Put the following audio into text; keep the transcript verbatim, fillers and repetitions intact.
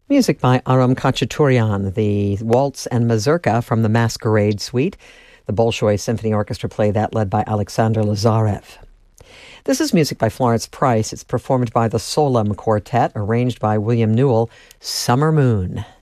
Music by Aram Khachaturian, the Waltz and Mazurka from the Masquerade Suite. The Bolshoi Symphony Orchestra play that, led by Alexander Lazarev. This is music by Florence Price. It's performed by the Solem Quartet, arranged by William Newell. Summer Moon.